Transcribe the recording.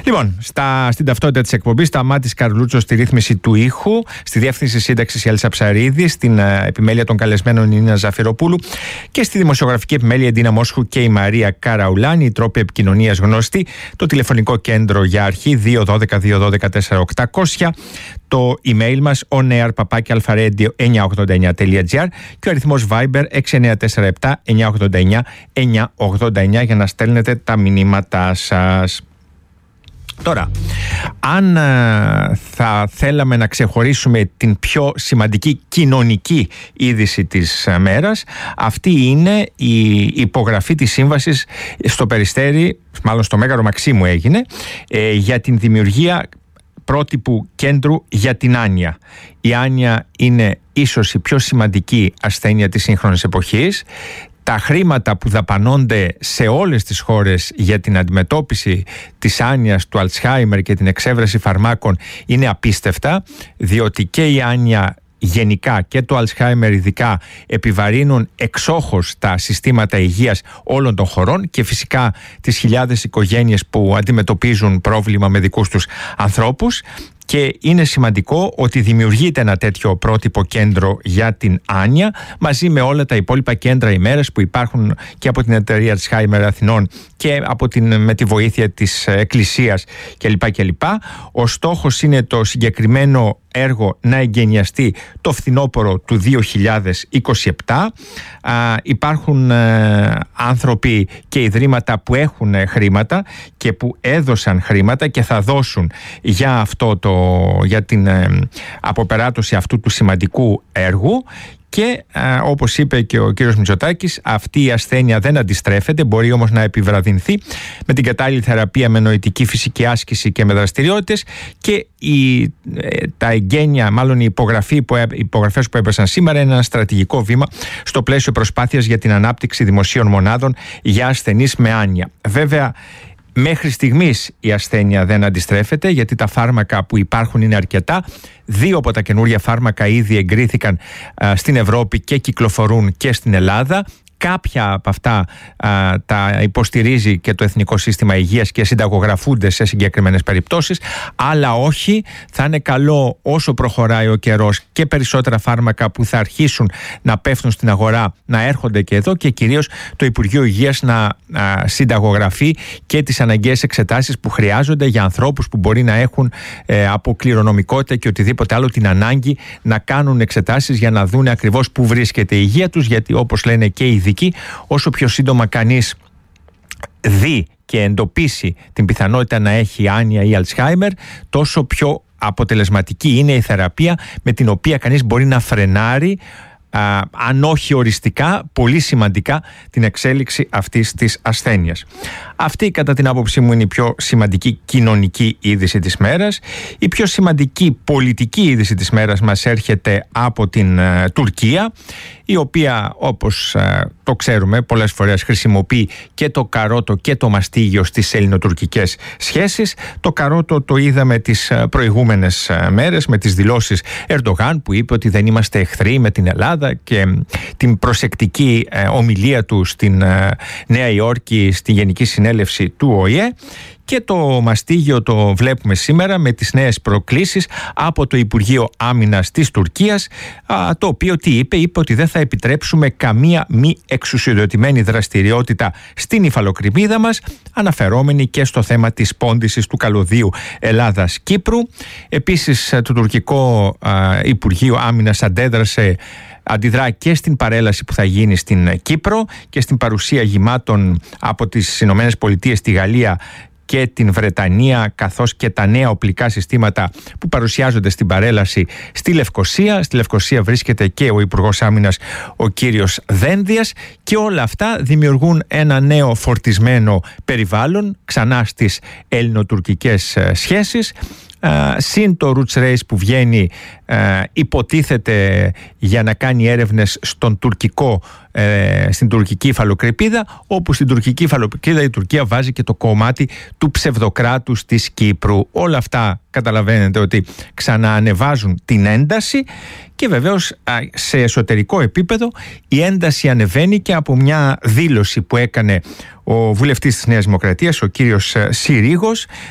Λοιπόν, στην ταυτότητα της εκπομπής, τα Μάτης Καρλούτσο στη ρύθμιση του ήχου, στη διεύθυνση σύνταξης η Έλσα Ψαρίδη, στην επιμέλεια των καλεσμένων η Νίνα Ζαφυροπούλου και στη δημοσιογραφική επιμέλεια η Ντίνα Μόσχου και η Μαρία Καραουλάνη. Οι τρόποι επικοινωνίας γνωστοί, το τηλεφωνικό κέντρο για αρχή 212-212-4800, το email μας onair@alpharedio989.gr και ο αριθμός Viber 6947-989-989 για να στέλνετε τα μηνύματά σας. Τώρα, αν θα θέλαμε να ξεχωρίσουμε την πιο σημαντική κοινωνική είδηση της μέρας, αυτή είναι η υπογραφή της σύμβασης στο Περιστέρι, μάλλον στο Μέγαρο Μαξίμου έγινε, για την δημιουργία πρότυπου κέντρου για την άνοια. Η άνοια είναι ίσως η πιο σημαντική ασθένεια της σύγχρονης εποχής. Τα χρήματα που δαπανώνται σε όλες τις χώρες για την αντιμετώπιση της άνοιας, του Αλτσχάιμερ και την εξέβρεση φαρμάκων είναι απίστευτα, διότι και η άνοια γενικά και το Αλτσχάιμερ ειδικά επιβαρύνουν εξόχως τα συστήματα υγείας όλων των χωρών και φυσικά τις χιλιάδες οικογένειες που αντιμετωπίζουν πρόβλημα με δικούς τους ανθρώπους. Και είναι σημαντικό ότι δημιουργείται ένα τέτοιο πρότυπο κέντρο για την άνοια μαζί με όλα τα υπόλοιπα κέντρα ημέρας που υπάρχουν και από την εταιρεία Alzheimer Αθηνών και με τη βοήθεια της Εκκλησίας κλπ. Ο στόχος είναι το συγκεκριμένο έργο να εγκαινιαστεί το φθινόπωρο του 2027. Υπάρχουν άνθρωποι και ιδρύματα που έχουν χρήματα και που έδωσαν χρήματα και θα δώσουν για την αποπεράτωση αυτού του σημαντικού έργου. Και όπως είπε και ο κύριος Μητσοτάκης, αυτή η ασθένεια δεν αντιστρέφεται, μπορεί όμως να επιβραδυνθεί με την κατάλληλη θεραπεία, με νοητική φυσική άσκηση και με δραστηριότητες, και τα εγγένεια, μάλλον οι υπογραφές που έπεσαν σήμερα είναι ένα στρατηγικό βήμα στο πλαίσιο προσπάθειας για την ανάπτυξη δημοσίων μονάδων για ασθενείς με άνοια. Βέβαια, μέχρι στιγμής η ασθένεια δεν αντιστρέφεται, γιατί τα φάρμακα που υπάρχουν είναι αρκετά. 2 από τα καινούργια φάρμακα ήδη εγκρίθηκαν στην Ευρώπη και κυκλοφορούν και στην Ελλάδα. Κάποια από αυτά τα υποστηρίζει και το Εθνικό Σύστημα Υγείας και συνταγογραφούνται σε συγκεκριμένες περιπτώσεις, αλλά όχι. Θα είναι καλό όσο προχωράει ο καιρός και περισσότερα φάρμακα που θα αρχίσουν να πέφτουν στην αγορά να έρχονται και εδώ, και κυρίως το Υπουργείο Υγείας να συνταγογραφεί και τις αναγκαίες εξετάσεις που χρειάζονται για ανθρώπους που μπορεί να έχουν από κληρονομικότητα και οτιδήποτε άλλο την ανάγκη να κάνουν εξετάσεις για να δουν ακριβώς πού βρίσκεται η υγεία τους, γιατί όπως λένε και οι ειδικοί, όσο πιο σύντομα κανείς δει και εντοπίσει την πιθανότητα να έχει άνοια ή Αλτσχάιμερ, τόσο πιο αποτελεσματική είναι η θεραπεία με την οποία κανείς μπορεί να φρενάρει, αν όχι οριστικά, πολύ σημαντικά την εξέλιξη αυτής της ασθένειας. Αυτή, κατά την άποψή μου, είναι η πιο σημαντική κοινωνική είδηση της μέρας. Η πιο σημαντική πολιτική είδηση της μέρας μας έρχεται από την Τουρκία, η οποία, όπως το ξέρουμε, πολλές φορές χρησιμοποιεί και το καρότο και το μαστίγιο στις ελληνοτουρκικές σχέσεις. Το καρότο το είδαμε τις προηγούμενες μέρες με τις δηλώσεις Ερντογάν, που είπε ότι δεν είμαστε εχθροί με την Ελλάδα, και την προσεκτική ομιλία του στην Νέα Υόρκη στη Γενική Συνέλευση του ΟΗΕ. Και το μαστίγιο το βλέπουμε σήμερα με τις νέες προκλήσεις από το Υπουργείο Άμυνας της Τουρκίας, το οποίο τι είπε? Είπε ότι δεν θα επιτρέψουμε καμία μη εξουσιοδοτημένη δραστηριότητα στην υφαλοκρηπίδα μας, αναφερόμενοι και στο θέμα της πόντισης του καλωδίου Ελλάδας-Κύπρου. Επίσης, το τουρκικό Υπουργείο Άμυνας αντιδρά και στην παρέλαση που θα γίνει στην Κύπρο και στην παρουσία γημάτων από τις Ηνωμένες Πολιτείες, τη Γαλλία και την Βρετανία, καθώς και τα νέα οπλικά συστήματα που παρουσιάζονται στην παρέλαση στη Λευκοσία. Στη Λευκοσία βρίσκεται και ο Υπουργός Άμυνας, ο κύριος Δένδιας, και όλα αυτά δημιουργούν ένα νέο φορτισμένο περιβάλλον ξανά στις ελληνοτουρκικές σχέσεις. Συν το Roots Race που βγαίνει, υποτίθεται για να κάνει έρευνες στην τουρκική υφαλοκρηπίδα, όπου στην τουρκική υφαλοκρηπίδα η Τουρκία βάζει και το κομμάτι του ψευδοκράτους της Κύπρου. Όλα αυτά καταλαβαίνετε ότι ξαναανεβάζουν την ένταση, και βεβαίως σε εσωτερικό επίπεδο η ένταση ανεβαίνει και από μια δήλωση που έκανε ο βουλευτής της Νέας Δημοκρατίας, ο κύριος Συρίγος,